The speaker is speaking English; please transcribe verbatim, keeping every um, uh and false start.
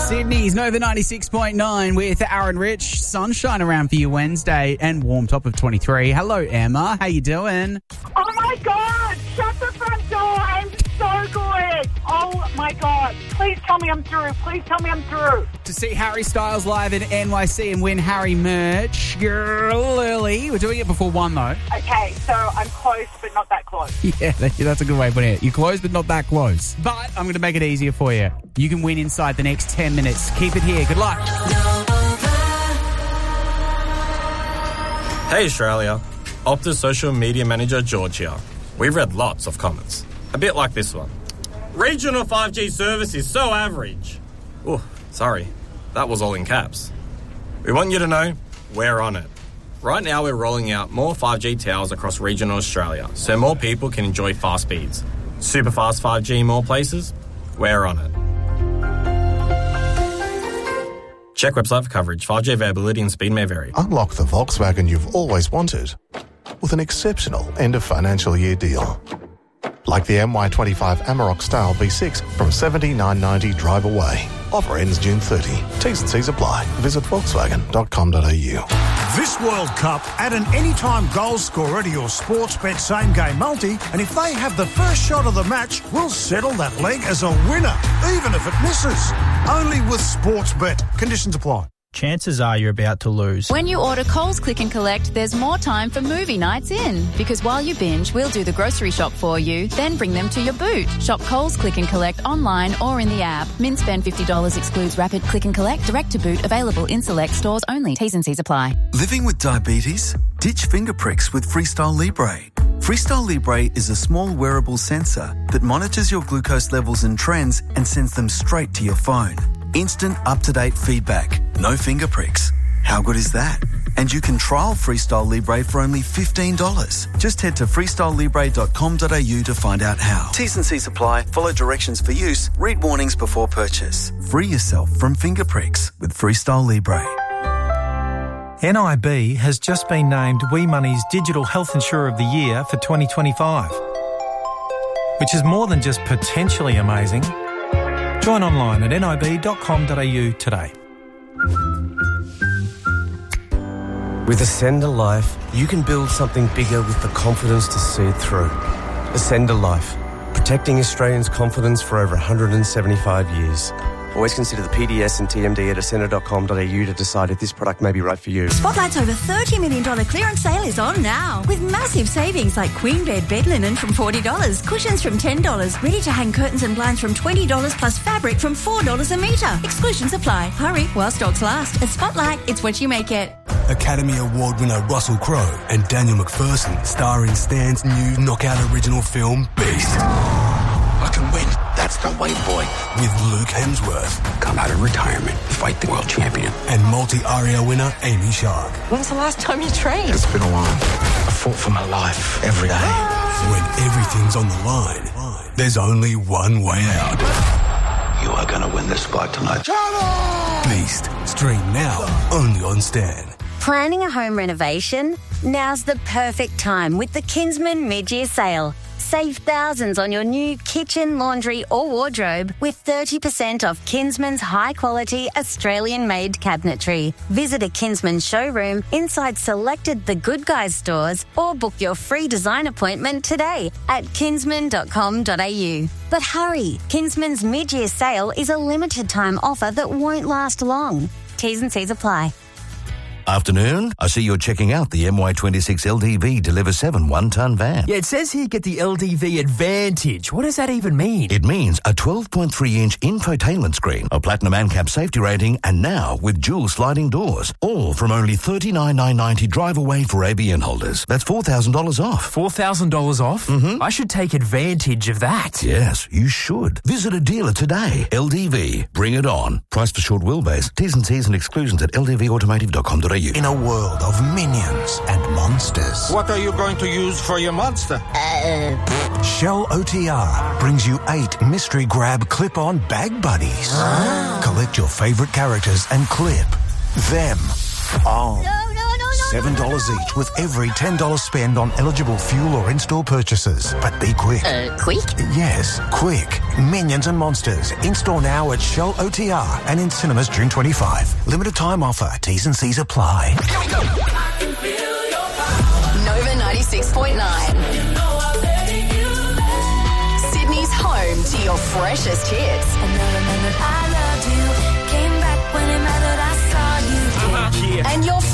Sydney's Nova ninety-six point nine with Aaron Rich. Sunshine around for you Wednesday and warm top of twenty-three. Hello, Emma. How you doing? Oh, my God. Shut the front door. I'm so good. Oh, my God. Please tell me I'm through. Please tell me I'm through. To see Harry Styles live in N Y C and win Harry merch, girl, early. We're doing it before one, though. Okay, so I'm close, but not that close. Yeah, that's a good way of putting it. You're close, but not that close. But I'm going to make it easier for you. You can win inside the next ten minutes. Keep it here. Good luck. Hey, Australia. Optus social media manager George here. We've read lots of comments. A bit like this one. Regional five G service is so average. Oh, sorry. That was all in caps. We want you to know we're on it. Right now we're rolling out more five G towers across regional Australia so more people can enjoy fast speeds. Super fast five G in more places? We're on it. Check website for coverage. five G availability and speed may vary. Unlock the Volkswagen you've always wanted with an exceptional end of financial year deal. Like the M Y twenty-five Amarok Style V six from seventy-nine ninety drive away. Offer ends June thirtieth. T's and C's apply. Visit volkswagen dot com dot a u. This World Cup, add an anytime goal scorer to your Sportsbet Same Game Multi, and if they have the first shot of the match, we'll settle that leg as a winner, even if it misses. Only with Sportsbet. Conditions apply. Chances are you're about to lose. When you order Coles Click and Collect, there's more time for movie nights in. Because while you binge, we'll do the grocery shop for you, then bring them to your boot. Shop Coles Click and Collect online or in the app. Min spend fifty dollars excludes rapid click and collect, direct to boot, available in select stores only. T's and C's apply. Living with diabetes? Ditch finger pricks with Freestyle Libre. Freestyle Libre is a small wearable sensor that monitors your glucose levels and trends and sends them straight to your phone. Instant, up-to-date feedback. No finger pricks. How good is that? And you can trial Freestyle Libre for only fifteen dollars. Just head to freestyle libre dot com dot a u to find out how. T's and C's apply. Follow directions for use. Read warnings before purchase. Free yourself from finger pricks with Freestyle Libre. N I B has just been named WeMoney's Digital Health Insurer of the Year for twenty twenty-five, which is more than just potentially amazing. Join online at nib dot com dot a u today. With Ascender Life, you can build something bigger with the confidence to see it through. Ascender Life, protecting Australians' confidence for over one hundred seventy-five years. Always consider the P D S and T M D at ascender dot com dot a u to decide if this product may be right for you. Spotlight's over thirty million dollars clearance sale is on now. With massive savings like Queen Bed bed linen from forty dollars, cushions from ten dollars, ready-to-hang curtains and blinds from twenty dollars plus fabric from four dollars a metre. Exclusions apply. Hurry while stocks last. At Spotlight, it's what you make it. Academy Award winner Russell Crowe and Daniel McPherson star in Stan's new knockout original film, Beast. I can win. That's the way, boy. With Luke Hemsworth. Come out of retirement, fight the world champion. And multi-Aria winner Amy Shark. When's the last time you trained? It's been a while. I fought for my life every day. When everything's on the line, there's only one way out. You are going to win this fight tonight. Beast. Stream now, only on Stan. Planning a home renovation? Now's the perfect time with the Kinsman mid-year sale. Save thousands on your new kitchen, laundry or wardrobe with thirty percent off Kinsman's high-quality Australian-made cabinetry. Visit a Kinsman showroom inside selected The Good Guys stores or book your free design appointment today at kinsman dot com dot a u. But hurry, Kinsman's mid-year sale is a limited-time offer that won't last long. T's and C's apply. Afternoon. I see you're checking out the M Y twenty-six L D V Deliver seven one-ton van. Yeah, it says here get the L D V Advantage. What does that even mean? It means a twelve point three inch infotainment screen, a platinum ANCAP safety rating, and now with dual sliding doors. All from only thirty-nine thousand nine hundred ninety dollars drive away for A B N holders. That's four thousand dollars off. four thousand dollars off? Mm-hmm. I should take advantage of that. Yes, you should. Visit a dealer today. L D V. Bring it on. Price for short wheelbase. T's and C's and exclusions at l d v automotive dot com dot a u. In a world of minions and monsters. What are you going to use for your monster? Uh, Shell O T R brings you eight mystery grab clip-on bag buddies. Ah. Collect your favourite characters and clip them on. No, no, no. seven dollars each with every ten dollars spend on eligible fuel or in-store purchases. But be quick. Uh, quick? Yes, quick. Minions and Monsters. In-store now at Shell O T R and in cinemas June twenty-fifth. Limited time offer. T's and C's apply. Nova ninety-six point nine. Sydney's home to your freshest hits.